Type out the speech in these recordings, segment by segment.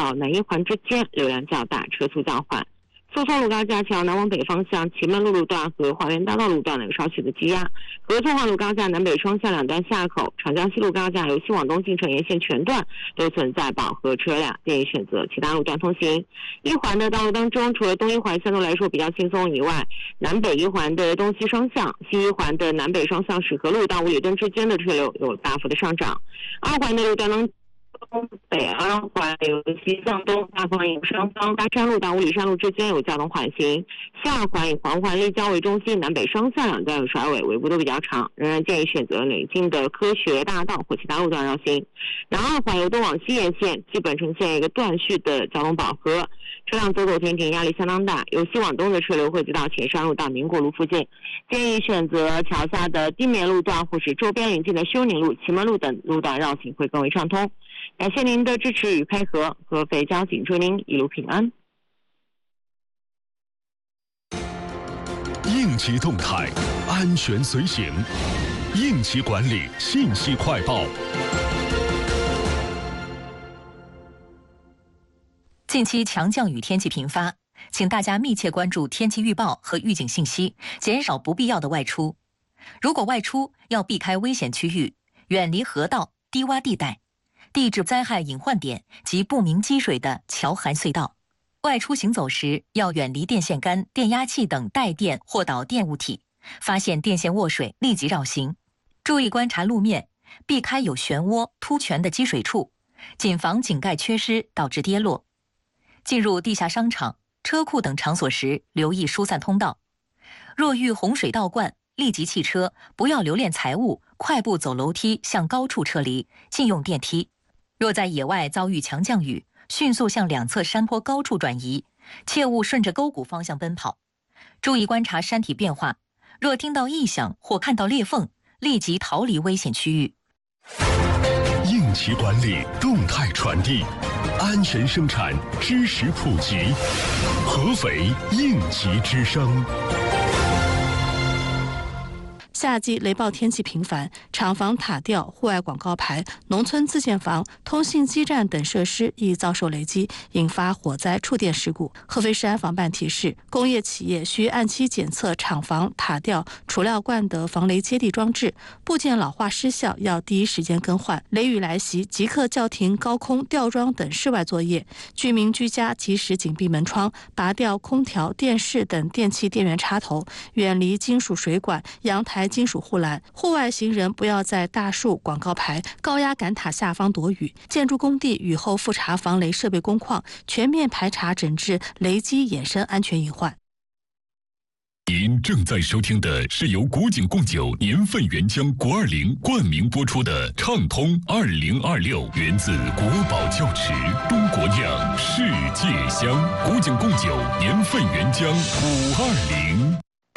到南一环之间流量较大，车速较缓。苏通路高架桥南往北方向，祁门路路段和华园大道路段有稍许的积压。合作化路高架南北双向两段下口，长江西路高架由西往东进城沿线全段都存在饱和车辆，建议选择其他路段通行。一环的道路当中，除了东一环相对来说比较轻松以外，南北一环的东西双向、西一环的南北双向始河路到五里墩之间的车流有大幅的上涨。二环的路段当东北二环由西向东，大环由双方大山路到五里山路之间有交通缓行。下环以黄环立交为中心，南北双向两段有甩尾，尾部都比较长，仍然建议选择临近的科学大道或其他路段绕行。南二环由东往西沿线基本呈现一个断续的交通饱和，车辆走走停停，压力相当大。由西往东的车流汇集到前山路到民国路附近，建议选择桥下的地面路段或是周边邻近的休宁路、祁门路等路段绕行会更为畅通。感谢您的支持与配合，合肥交警祝您一路平安。 应急动态，安全随行，应急管理信息快报。 近期强降雨天气频发，请大家密切关注天气预报和预警信息，减少不必要的外出。如果外出，要避开危险区域，远离河道、低洼地带、地质灾害隐患点及不明积水的桥涵隧道。外出行走时，要远离电线杆、电压器等带电或导电物体，发现电线握水立即绕行。注意观察路面，避开有漩涡、凸泉的积水处，谨防井盖缺失导致跌落。进入地下商场、车库等场所时，留意疏散通道。若遇洪水倒灌，立即弃车，不要留恋财物，快步走楼梯向高处撤离，禁用电梯。若在野外遭遇强降雨，迅速向两侧山坡高处转移，切勿顺着沟谷方向奔跑。注意观察山体变化，若听到异响或看到裂缝，立即逃离危险区域。 应急管理动态传递，安全生产知识普及，合肥应急之声。 夏季雷暴天气频繁，厂房塔吊、户外广告牌、农村自建房、通信基站等设施易遭受雷击，引发火灾触电事故。合肥市安防办提示，工业企业需按期检测厂房、塔吊、储料罐的防雷接地装置，部件老化失效要第一时间更换。雷雨来袭，即刻叫停高空吊装等室外作业。居民居家及时紧闭门窗，拔掉空调、电视等电器电源插头，远离金属水管、阳台金属护栏。户外行人不要在大树、广告牌、高压杆塔下方躲雨。建筑工地雨后复查防雷设备工况，全面排查整治雷击衍生安全隐患。 您正在收听的是由古井贡酒年份原浆国20冠名播出的畅通2026，源自国宝窖池，中国酿，世界香。古井贡酒年份原浆520。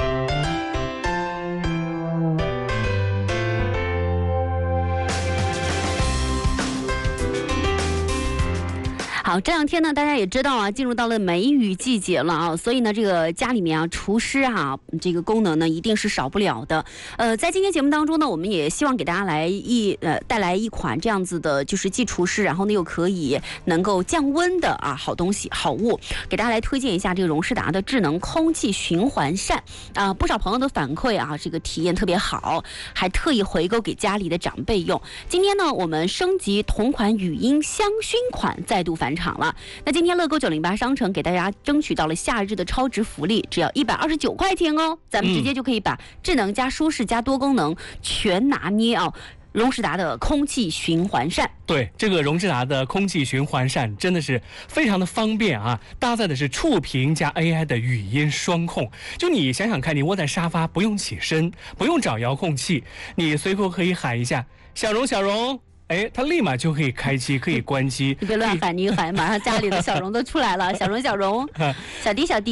好，这两天呢，大家也知道啊，进入到了梅雨季节了啊，所以呢，这个家里面啊，除湿啊，这个功能呢，一定是少不了的。在今天节目当中呢，我们也希望给大家带来一款这样子的，就是既除湿，然后呢又可以能够降温的啊好东西、好物，给大家来推荐一下这个荣仕达的智能空气循环扇啊，不少朋友的反馈啊，这个体验特别好，还特意回购给家里的长辈用。今天呢，我们升级同款语音香薰款再度返场了。那今天乐购908商城给大家争取到了夏日的超值福利，只要129块钱哦，咱们直接就可以把智能加舒适加多功能全拿捏啊。荣仕达的空气循环扇， 对，这个荣仕达的空气循环扇真的是非常的方便啊！搭载的是触屏加 AI 的语音双控，就你想想看，你窝在沙发，不用起身，不用找遥控器，你随口可以喊一下小荣小荣，哎，它立马就可以开机，可以关机。 你别乱喊，你喊马上家里的小荣都出来了，小荣小荣，小迪小迪。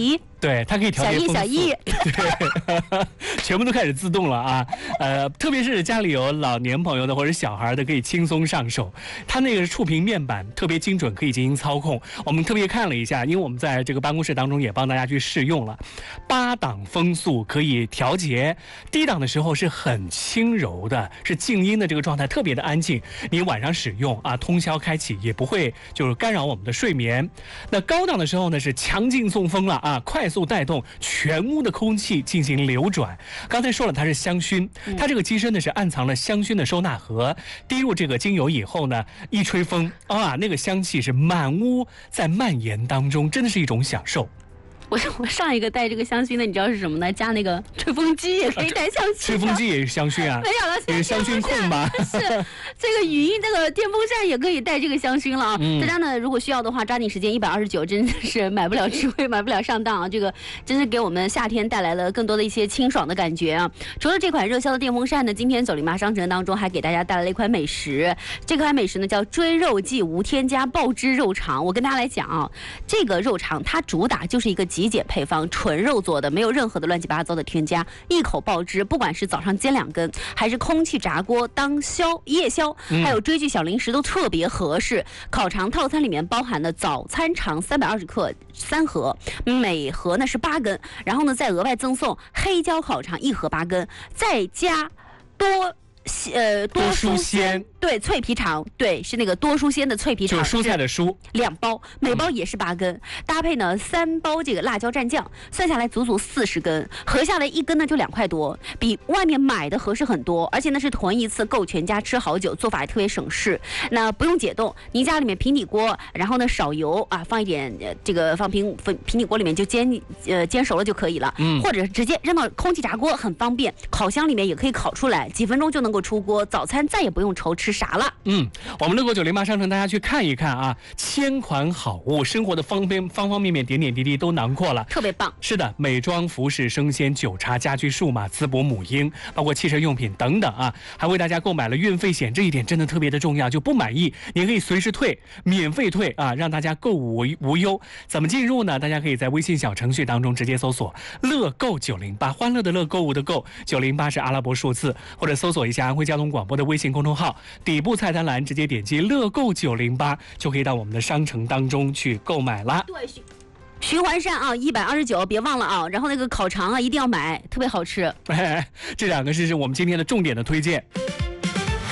对，它可以调节风速。 小易， 对，全部都开始自动了啊。特别是家里有老年朋友的或者小孩的，可以轻松上手。它那个触屏面板特别精准，可以进行操控。我们特别看了一下，因为我们在这个办公室当中也帮大家去试用了，8档风速可以调节，低档的时候是很轻柔的，是静音的这个状态，特别的安静。你晚上使用啊，通宵开启也不会就是干扰我们的睡眠。那高档的时候呢，是强劲送风了啊，快速带动全屋的空气进行流转。刚才说了，它是香薰，它这个机身呢是暗藏了香薰的收纳盒，滴入这个精油以后呢，一吹风啊，那个香气是满屋在蔓延当中，真的是一种享受。 我上一个带这个香薰的，你知道是什么呢？加那个吹风机也可以带香薰。 吹风机也是香薰啊？ 没想到也是香薰控吧？ 是这个语音这个电风扇也可以带这个香薰了啊！大家呢如果需要的话，抓紧时间，129真的是买不了吃亏，买不了上当啊！这个真是给我们夏天带来了更多的一些清爽的感觉啊！除了这款热销的电风扇呢，今天908商城当中还给大家带来了一款美食，这款美食呢叫追肉记无添加爆汁肉肠。我跟大家来讲啊，这个肉肠它主打就是一个极简配方，纯肉做的，没有任何的乱七八糟的添加，一口爆汁，不管是早上煎2根，还是空气炸锅当夜宵，还有追剧小零食都特别合适。烤肠套餐里面包含了早餐肠320克3盒，每盒呢是8根，然后呢再额外赠送黑椒烤肠1盒8根，再加多蔬鲜，对，脆皮肠，对，是那个多蔬鲜的脆皮肠， 就是蔬菜的蔬 ，2包，每包也是8根，搭配呢3包这个辣椒蘸酱，算下来足足40根，合下来1根呢就2块多，比外面买的合适很多，而且呢是囤一次够全家吃好久，做法也特别省事。那不用解冻，您家里面平底锅，然后呢少油啊，放一点这个放平底锅里面就煎熟了就可以了，或者直接扔到空气炸锅很方便，烤箱里面也可以烤出来，几分钟就能够出锅，早餐再也不用愁吃啥了。 我们乐购908商城大家去看一看啊，1000款好物，生活的方方面面点点滴滴都囊括了， 特别棒。 是的，美妆、服饰、生鲜、酒茶、家居、数码、淄博、母婴，包括汽车用品等等啊，还为大家购买了运费险，这一点真的特别的重要，就不满意你可以随时退，免费退啊，让大家购物无忧。怎么进入呢？大家可以在微信小程序当中直接搜索乐购908，欢乐的乐，购物的购，908是阿拉伯数字，或者搜索一下安徽交通广播的微信公众号，底部菜单栏直接点击乐购908，就可以到我们的商城当中去购买啦。 对，循环扇啊，129，别忘了啊。然后那个烤肠啊，一定要买，特别好吃。 这2个是我们今天的重点的推荐。